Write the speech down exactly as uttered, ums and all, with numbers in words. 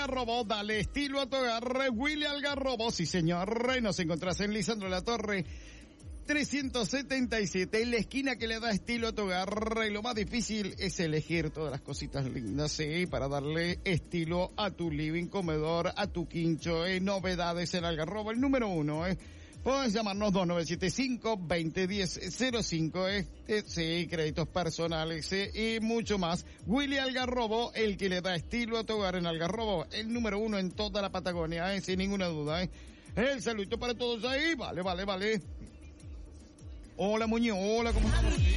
Algarrobo, dale estilo a tu hogar. Willy Algarrobo, sí señor. Nos encontrás en Lisandro La Torre trescientos setenta y siete, en la esquina que le da estilo a tu hogar. Y lo más difícil es elegir todas las cositas lindas, sí, para darle estilo a tu living, comedor, a tu quincho, eh, novedades en Algarrobo, el número uno, eh. Puedes llamarnos dos nueve siete cinco, dos cero uno cero cero cinco, eh, eh, sí, créditos personales, eh, y mucho más. Willy Algarrobo, el que le da estilo a tu hogar en Algarrobo, el número uno en toda la Patagonia, eh, sin ninguna duda, eh. El saludito para todos ahí, vale, vale, vale. Hola Muñoz, hola, ¿cómo estamos?